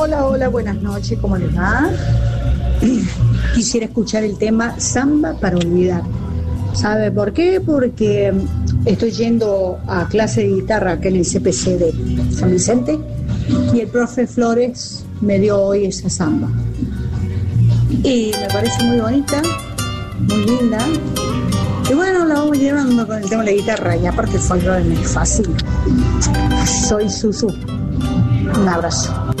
Hola, hola, buenas noches, ¿cómo les va? Quisiera escuchar el tema Samba para olvidar. ¿Sabe por qué? Porque estoy yendo a clase de guitarra acá en el CPC de San Vicente y el profe Flores me dio hoy esa samba. Y me parece muy bonita, muy linda. Y bueno, la vamos llevando con el tema de la guitarra y aparte el folclore me fascina. Soy Susu. Un abrazo.